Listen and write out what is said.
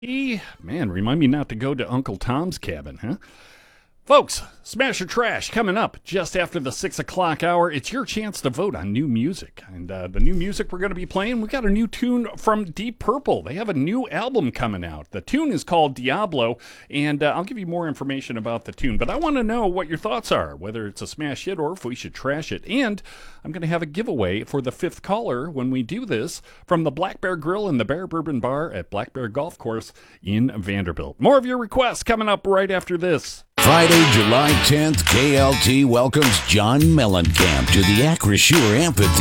Man, remind me not to go to Uncle Tom's Cabin, huh? Folks, Smash or Trash coming up just after the 6 o'clock hour. It's your chance to vote on new music. And the new music we're going to be playing, we got a new tune from Deep Purple. They have a new album coming out. The tune is called Diablo, and I'll give you more information about the tune. But I want to know what your thoughts are, whether it's a smash hit or if we should trash it. And I'm going to have a giveaway for the fifth caller when we do this from the Black Bear Grill and the Bear Bourbon Bar at Black Bear Golf Course in Vanderbilt. More of your requests coming up right after this. Friday, July 10th, KLT welcomes John Mellencamp to the Acrisure Amphitheater.